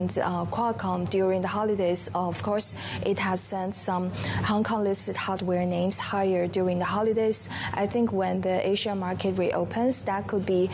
Qualcomm during the holidays. Of course, it has sent some Hong Kong-listed hardware names higher during the holidays. I think when the Asia market reopens, that could be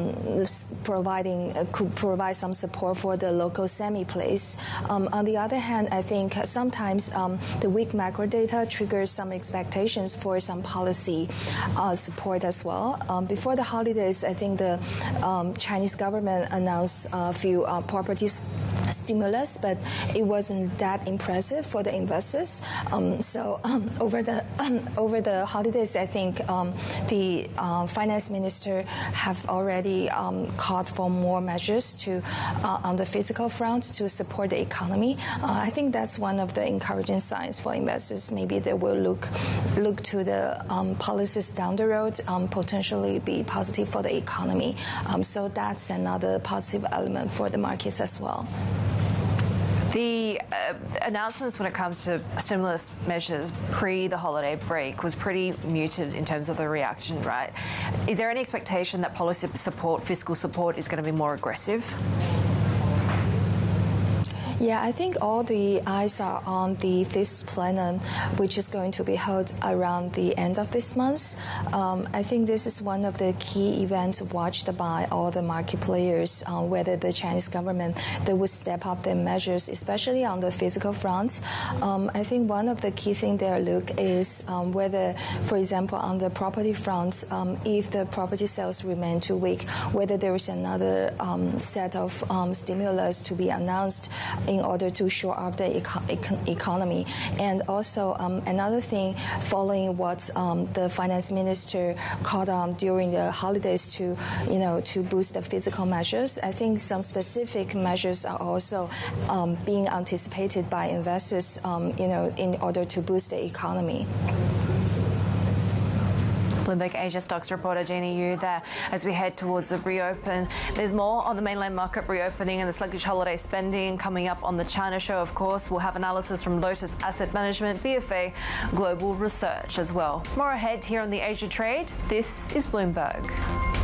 could provide some support for the local semi plays. On the other hand, I think sometimes the weak macro data triggers some expectations for some policy support as well. Before the holidays, I think the Chinese government announced a few properties stimulus, but it wasn't that impressive for the investors. Over the holidays, I think the finance minister have already called for more measures on the fiscal front to support the economy. I think that's one of the encouraging signs for investors. Maybe they will look to the policies down the road, potentially be positive for the economy. So that's another positive element for the markets as well. The announcements when it comes to stimulus measures pre the holiday break was pretty muted in terms of the reaction, right? Is there any expectation that policy support, fiscal support, is going to be more aggressive? Yeah, I think all the eyes are on the fifth plenum, which is going to be held around the end of this month. I think this is one of the key events watched by all the market players, whether the Chinese government, they will step up their measures, especially on the physical front. I think one of the key things they look is whether, for example, on the property front, if the property sales remain too weak, whether there is another set of stimulus to be announced in order to shore up the economy. And also another thing, following what the finance minister called on during the holidays to boost the physical measures, I think some specific measures are also being anticipated by investors, in order to boost the economy. Bloomberg Asia stocks reporter Jeannie Yu there as we head towards the reopen. There's more on the mainland market reopening and the sluggish holiday spending coming up on the China show, of course. We'll have analysis from Lotus Asset Management, BofA Global Research as well. More ahead here on the Asia Trade. This is Bloomberg.